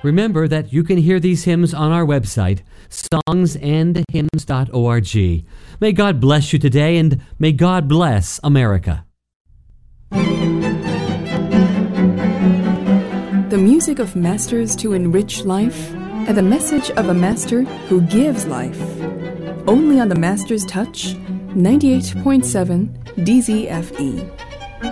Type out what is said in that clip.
Remember that you can hear these hymns on our website, songsandhymns.org. May God bless you today, and may God bless America. The music of masters to enrich life, and the message of a master who gives life. Only on the Master's Touch, 98.7 DZFE.